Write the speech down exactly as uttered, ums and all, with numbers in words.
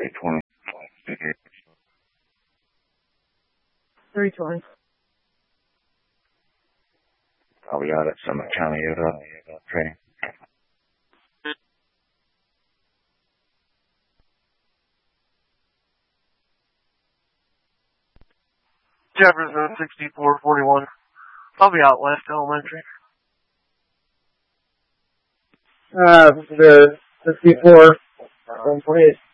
three twenty. three twenty. Oh, we got it. Summit County, Utah. Train. Jefferson, sixty-four forty-one. I'll be out west elementary. Uh, the sixty-four, one twenty-eight.